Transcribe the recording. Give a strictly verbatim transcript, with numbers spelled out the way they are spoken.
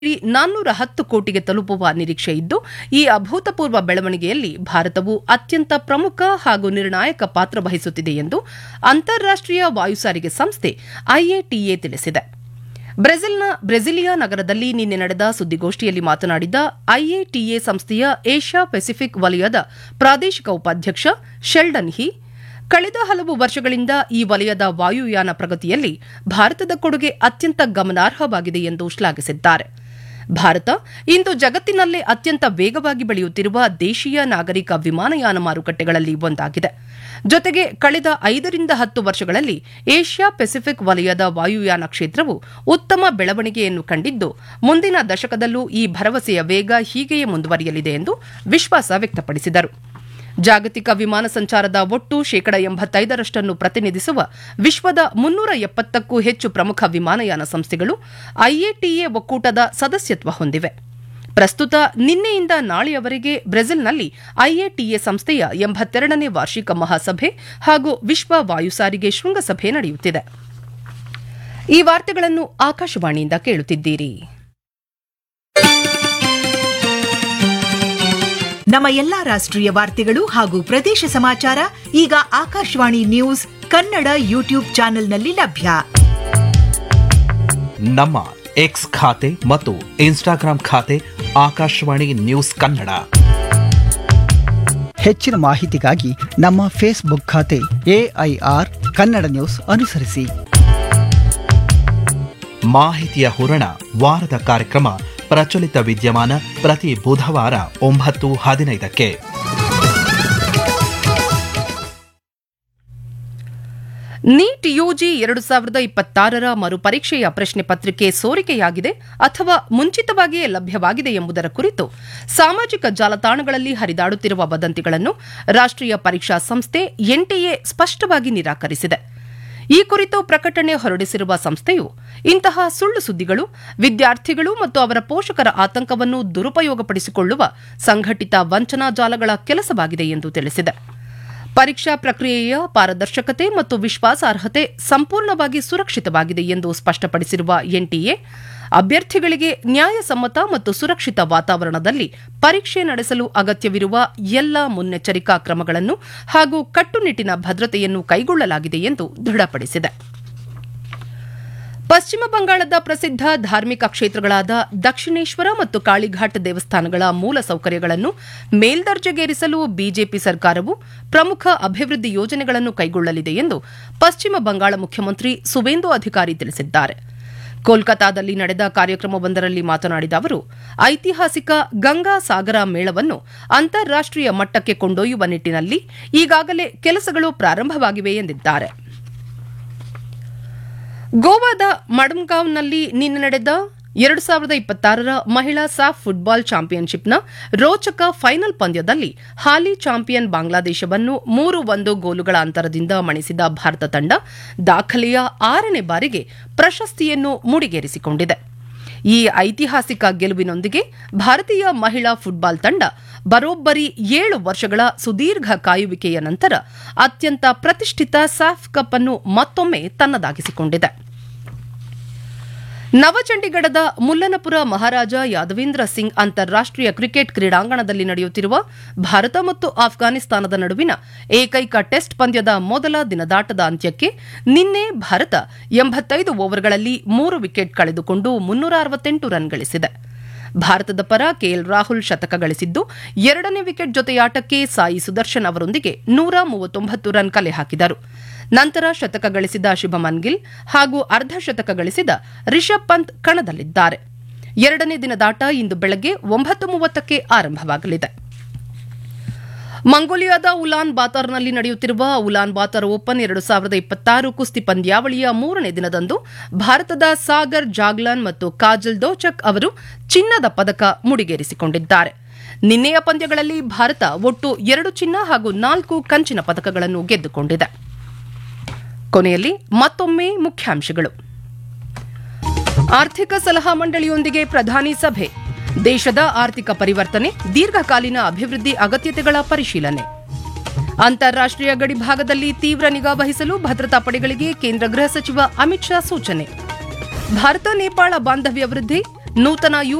ನಾನ್ನೂರ ಹತ್ತು ಕೋಟಿಗೆ ತಲುಪುವ ನಿರೀಕ್ಷೆ ಇದ್ದು, ಈ ಅಭೂತಪೂರ್ವ ಬೆಳವಣಿಗೆಯಲ್ಲಿ ಭಾರತವು ಅತ್ಯಂತ ಪ್ರಮುಖ ಹಾಗೂ ನಿರ್ಣಾಯಕ ಪಾತ್ರ ವಹಿಸುತ್ತಿದೆ ಎಂದು ಅಂತಾರಾಷ್ಟೀಯ ವಾಯುಸಾರಿಗೆ ಸಂಸ್ಥೆ ಐಎಟಿಎ ತಿಳಿಸಿದೆ. ಬ್ರೆಜಿಲ್ನ ಬ್ರೆಸಿಲಿಯಾ ನಗರದಲ್ಲಿ ನಿನ್ನೆ ನಡೆದ ಸುದ್ದಿಗೋಷ್ಠಿಯಲ್ಲಿ ಮಾತನಾಡಿದ ಐಎಟಿಎ ಸಂಸ್ಥೆಯ ಏಷ್ಯಾ ಪೆಸಿಫಿಕ್ ವಲಯದ ಪ್ರಾದೇಶಿಕ ಉಪಾಧ್ಯಕ್ಷ ಶೆಲ್ಡನ್ ಹಿ, ಕಳೆದ ಹಲವು ವರ್ಷಗಳಿಂದ ಈ ವಲಯದ ವಾಯುಯಾನ ಪ್ರಗತಿಯಲ್ಲಿ ಭಾರತದ ಕೊಡುಗೆ ಅತ್ಯಂತ ಗಮನಾರ್ಹವಾಗಿದೆ ಎಂದು ಶ್ಲಾಘಿಸಿದ್ದಾರೆ. ಭಾರತ ಇಂದು ಜಗತ್ತಿನಲ್ಲೇ ಅತ್ಯಂತ ವೇಗವಾಗಿ ಬೆಳೆಯುತ್ತಿರುವ ದೇಶೀಯ ನಾಗರಿಕ ವಿಮಾನಯಾನ ಮಾರುಕಟ್ಟೆಗಳಲ್ಲಿ ಒಂದಾಗಿದೆ. ಜೊತೆಗೆ ಕಳೆದ ಐದರಿಂದ ಹತ್ತು ವರ್ಷಗಳಲ್ಲಿ ಏಷ್ಯಾ ಪೆಸಿಫಿಕ್ ವಲಯದ ವಾಯುಯಾನ ಕ್ಷೇತ್ರವು ಉತ್ತಮ ಬೆಳವಣಿಗೆಯನ್ನು ಕಂಡಿದ್ದು, ಮುಂದಿನ ದಶಕದಲ್ಲೂ ಈ ಭರವಸೆಯ ವೇಗ ಹೀಗೆಯೇ ಮುಂದುವರಿಯಲಿದೆ ಎಂದು ವಿಶ್ವಾಸ ವ್ಯಕ್ತಪಡಿಸಿದರು. ಜಾಗತಿಕ ವಿಮಾನ ಸಂಚಾರದ ಒಟ್ಟು ಶೇಕಡ ಎಂಬತ್ತೈದರಷ್ಟನ್ನು ಪ್ರತಿನಿಧಿಸುವ ವಿಶ್ವದ ಮುನ್ನೂರ ಎಪ್ಪತ್ತಕ್ಕೂ ಹೆಚ್ಚು ಪ್ರಮುಖ ವಿಮಾನಯಾನ ಸಂಸ್ಥೆಗಳು ಐಎಟಿಎ ಒಕ್ಕೂಟದ ಸದಸ್ಯತ್ವ ಹೊಂದಿವೆ. ಪ್ರಸ್ತುತ ನಿನ್ನೆಯಿಂದ ನಾಳೆಯವರೆಗೆ ಬ್ರೆಜಿಲ್ನಲ್ಲಿ ಐಎಟಿಎ ಸಂಸ್ಥೆಯ ಎಂಬತ್ತೆರಡನೇ ವಾರ್ಷಿಕ ಮಹಾಸಭೆ ಹಾಗೂ ವಿಶ್ವ ವಾಯುಸಾರಿಗೆ ಶೃಂಗಸಭೆ ನಡೆಯುತ್ತಿದೆ. ಈ ವಾರ್ತೆಗಳನ್ನು ಆಕಾಶವಾಣಿಯಿಂದ ಕೇಳುತ್ತಿದ್ದೀರಿ. ನಮ್ಮ ಎಲ್ಲಾ ರಾಷ್ಟ್ರೀಯ ವಾರ್ತೆಗಳು ಹಾಗೂ ಪ್ರದೇಶ ಸಮಾಚಾರ ಈಗ ಆಕಾಶವಾಣಿ ನ್ಯೂಸ್ ಕನ್ನಡ ಯೂಟ್ಯೂಬ್ ಚಾನೆಲ್ನಲ್ಲಿ ಲಭ್ಯ. ನಮ್ಮ ಎಕ್ಸ್ ಖಾತೆ ಮತ್ತು ಇನ್ಸ್ಟಾಗ್ರಾಂ ಖಾತೆ ಆಕಾಶವಾಣಿ ನ್ಯೂಸ್ ಕನ್ನಡ. ಹೆಚ್ಚಿನ ಮಾಹಿತಿಗಾಗಿ ನಮ್ಮ ಫೇಸ್ಬುಕ್ ಖಾತೆ ಎಐಆರ್ ಕನ್ನಡ ನ್ಯೂಸ್ ಅನುಸರಿಸಿ. ಮಾಹಿತಿಯ ಹೂರಣ ವಾರದ ಕಾರ್ಯಕ್ರಮ ಪ್ರಚಲಿತ ವಿದ್ಯಮಾನ ಪ್ರತಿ ಬುಧವಾರ ಒಂಬತ್ತು ಹದಿನೈದಕ್ಕೆ. ನೀಟ್ ಯುಜಿ ಎರಡು ಸಾವಿರದ ಇಪ್ಪತ್ತಾರರ ಮರುಪರೀಕ್ಷೆಯ ಪ್ರಶ್ನೆ ಪತ್ರಿಕೆ ಸೋರಿಕೆಯಾಗಿದೆ ಅಥವಾ ಮುಂಚಿತವಾಗಿಯೇ ಲಭ್ಯವಾಗಿದೆ ಎಂಬುದರ ಕುರಿತು ಸಾಮಾಜಿಕ ಜಾಲತಾಣಗಳಲ್ಲಿ ಹರಿದಾಡುತ್ತಿರುವ ವದಂತಿಗಳನ್ನು ರಾಷ್ಟ್ರೀಯ ಪರೀಕ್ಷಾ ಸಂಸ್ಥೆ ಎನ್ಟಿಎ ಸ್ಪಷ್ಟವಾಗಿ ನಿರಾಕರಿಸಿದೆ. ಈ ಕುರಿತು ಪ್ರಕಟಣೆ ಹೊರಡಿಸಿರುವ ಸಂಸ್ಥೆಯು ಇಂತಹ ಸುಳ್ಳು ಸುದ್ದಿಗಳು ವಿದ್ಯಾರ್ಥಿಗಳು ಮತ್ತು ಅವರ ಪೋಷಕರ ಆತಂಕವನ್ನು ದುರುಪಯೋಗಪಡಿಸಿಕೊಳ್ಳುವ ಸಂಘಟಿತ ವಂಚನಾ ಜಾಲಗಳ ಕೆಲಸವಾಗಿದೆ ಎಂದು ತಿಳಿಸಿದೆ. ಪರೀಕ್ಷಾ ಪ್ರಕ್ರಿಯೆಯ ಪಾರದರ್ಶಕತೆ ಮತ್ತು ವಿಶ್ವಾಸಾರ್ಹತೆ ಸಂಪೂರ್ಣವಾಗಿ ಸುರಕ್ಷಿತವಾಗಿದೆ ಎಂದು ಸ್ಪಷ್ಟಪಡಿಸಿರುವ ಎನ್ಟಿಎ, ಅಭ್ಯರ್ಥಿಗಳಿಗೆ ನ್ಯಾಯಸಮ್ಮತ ಮತ್ತು ಸುರಕ್ಷಿತ ವಾತಾವರಣದಲ್ಲಿ ಪರೀಕ್ಷೆ ನಡೆಸಲು ಅಗತ್ಯವಿರುವ ಎಲ್ಲ ಮುನ್ನೆಚ್ಚರಿಕಾ ಕ್ರಮಗಳನ್ನು ಹಾಗೂ ಕಟ್ಟುನಿಟ್ಟಿನ ಭದ್ರತೆಯನ್ನು ಕೈಗೊಳ್ಳಲಾಗಿದೆ ಎಂದು ದೃಢಪಡಿಸಿದೆ. ಪಶ್ಚಿಮ ಬಂಗಾಳದ ಪ್ರಸಿದ್ಧ ಧಾರ್ಮಿಕ ಕ್ಷೇತ್ರಗಳಾದ ದಕ್ಷಿಣೇಶ್ವರ ಮತ್ತು ಕಾಳಿಘಾಟ್ ದೇವಸ್ಥಾನಗಳ ಮೂಲ ಸೌಕರ್ಯಗಳನ್ನು ಮೇಲ್ದರ್ಜೆಗೇರಿಸಲು ಬಿಜೆಪಿ ಸರ್ಕಾರವು ಪ್ರಮುಖ ಅಭಿವೃದ್ಧಿ ಯೋಜನೆಗಳನ್ನು ಕೈಗೊಳ್ಳಲಿದೆ ಎಂದು ಪಶ್ಚಿಮ ಬಂಗಾಳ ಮುಖ್ಯಮಂತ್ರಿ ಸುವೇಂದು ಅಧಿಕಾರಿ ತಿಳಿಸಿದ್ದಾರೆ. ಕೋಲ್ಕತಾದಲ್ಲಿ ನಡೆದ ಕಾರ್ಯಕ್ರಮವೊಂದರಲ್ಲಿ ಮಾತನಾಡಿದ ಅವರು, ಐತಿಹಾಸಿಕ ಗಂಗಾ ಸಾಗರ ಮೇಳವನ್ನು ಅಂತಾರಾಷ್ಟೀಯ ಮಟ್ಟಕ್ಕೆ ಕೊಂಡೊಯ್ಯುವ ನಿಟ್ಟಿನಲ್ಲಿ ಈಗಾಗಲೇ ಕೆಲಸಗಳು ಪ್ರಾರಂಭವಾಗಿವೆ ಎಂದಿದ್ದಾರೆ. ಗೋವಾದ ಮಡ್ಗಾಂವ್ನಲ್ಲಿ ನಿನ್ನೆ ನಡೆದ ಎರಡು ಸಾವಿರದ ಇಪ್ಪತ್ತಾರರ ಮಹಿಳಾ ಸಾಫ್ ಫುಟ್ಬಾಲ್ ಚಾಂಪಿಯನ್ಶಿಪ್ನ ರೋಚಕ ಫೈನಲ್ ಪಂದ್ಯದಲ್ಲಿ ಹಾಲಿ ಚಾಂಪಿಯನ್ ಬಾಂಗ್ಲಾದೇಶವನ್ನು ಮೂರು ಒಂದು ಗೋಲುಗಳ ಅಂತರದಿಂದ ಮಣಿಸಿದ ಭಾರತ ತಂಡ ದಾಖಲೆಯ ಆರನೇ ಬಾರಿಗೆ ಪ್ರಶಸ್ತಿಯನ್ನು ಮುಡಿಗೇರಿಸಿಕೊಂಡಿದೆ. ಈ ಐತಿಹಾಸಿಕ ಗೆಲುವಿನೊಂದಿಗೆ ಭಾರತೀಯ ಮಹಿಳಾ ಫುಟ್ಬಾಲ್ ತಂಡ ಬರೋಬ್ಬರಿ ಏಳು ವರ್ಷಗಳ ಸುದೀರ್ಘ ಕಾಯುವಿಕೆಯ ನಂತರ ಅತ್ಯಂತ ಪ್ರತಿಷ್ಠಿತ ಸಾಫ್ ಕಪ್ ಅನ್ನು ಮತ್ತೊಮ್ಮೆ ತನ್ನದಾಗಿಸಿಕೊಂಡಿದೆ. ನವಚಂಡೀಗಢದ ಮುಲ್ಲನಪುರ ಮಹಾರಾಜ ಯಾದವೇಂದ್ರ ಸಿಂಗ್ ಅಂತಾರಾಷ್ಟೀಯ ಕ್ರಿಕೆಟ್ ಕ್ರೀಡಾಂಗಣದಲ್ಲಿ ನಡೆಯುತ್ತಿರುವ ಭಾರತ ಮತ್ತು ಆಫ್ಘಾನಿಸ್ತಾನದ ನಡುವಿನ ಏಕೈಕ ಟೆಸ್ಟ್ ಪಂದ್ಯದ ಮೊದಲ ದಿನದಾಟದ ಅಂತ್ಯಕ್ಕೆ ನಿನ್ನೆ ಭಾರತ ಎಂಬತ್ತೈದು ಓವರ್ಗಳಲ್ಲಿ ಮೂರು ವಿಕೆಟ್ ಕಳೆದುಕೊಂಡು ಮುನ್ನೂರ ಅರವತ್ತೆಂಟು ರನ್ ಗಳಿಸಿದೆ. ಭಾರತದ ಪರ ಕೆಎಲ್ ರಾಹುಲ್ ಶತಕ ಗಳಿಸಿದ್ದು, ಎರಡನೇ ವಿಕೆಟ್ ಜೊತೆಯಾಟಕ್ಕೆ ಸಾಯಿ ಸುದರ್ಶನ್ ಅವರೊಂದಿಗೆ ನೂರ ಮೂವತ್ತೊಂಬತ್ತು ರನ್ ಕಲೆ ಹಾಕಿದರು. ನಂತರ ಶತಕ ಗಳಿಸಿದ ಶುಭಮನ್ ಗಿಲ್ ಹಾಗೂ ಅರ್ಧ ಶತಕ ಗಳಿಸಿದ ರಿಷಬ್ ಪಂತ್ ಕಣದಲ್ಲಿದ್ದಾರೆ. ಎರಡನೇ ದಿನದಾಟ ಇಂದು ಬೆಳಗ್ಗೆ ಒಂಬತ್ತು ಮೂವತ್ತಕ್ಕೆ ಆರಂಭವಾಗಲಿದೆ. ಮಂಗೋಲಿಯಾದ ಉಲಾನ್ ಬಾತರ್ನಲ್ಲಿ ನಡೆಯುತ್ತಿರುವ ಉಲಾನ್ ಬಾತರ್ ಓಪನ್ ಎರಡು ಸಾವಿರದ ಇಪ್ಪತ್ತಾರು ಕುಸ್ತಿ ಪಂದ್ಯಾವಳಿಯ ಮೂರನೇ ದಿನದಂದು ಭಾರತದ ಸಾಗರ್ ಜಾಗ್ಲಾನ್ ಮತ್ತು ಕಾಜಲ್ ದೋಚಕ್ ಅವರು ಚಿನ್ನದ ಪದಕ ಮುಡಿಗೇರಿಸಿಕೊಂಡಿದ್ದಾರೆ. ನಿನ್ನೆಯ ಪಂದ್ಯಗಳಲ್ಲಿ ಭಾರತ ಒಟ್ಟು ಎರಡು ಚಿನ್ನ ಹಾಗೂ ನಾಲ್ಕು ಕಂಚಿನ ಪದಕಗಳನ್ನು ಗೆದ್ದುಕೊಂಡಿದೆ. ಕೊನೆಯಲ್ಲಿ ಮತ್ತೊಮ್ಮೆ ಮುಖ್ಯಾಂಶಗಳು. ಆರ್ಥಿಕ ಸಲಹಾ ಮಂಡಳಿಯೊಂದಿಗೆ ಪ್ರಧಾನಿ ಸಭೆ, ದೇಶದ ಆರ್ಥಿಕ ಪರಿವರ್ತನೆ, ದೀರ್ಘಕಾಲೀನ ಅಭಿವೃದ್ಧಿ ಅಗತ್ಯತೆಗಳ ಪರಿಶೀಲನೆ. ಅಂತಾರಾಷ್ಟೀಯ ಗಡಿಭಾಗದಲ್ಲಿ ತೀವ್ರ ನಿಗಾ ವಹಿಸಲು ಭದ್ರತಾ ಪಡೆಗಳಿಗೆ ಕೇಂದ್ರ ಗೃಹ ಸಚಿವ ಅಮಿತ್ ಶಾ ಸೂಚನೆ. ಭಾರತ ನೇಪಾಳ ಬಾಂಧವ್ಯ ವೃದ್ಧಿ, ನೂತನ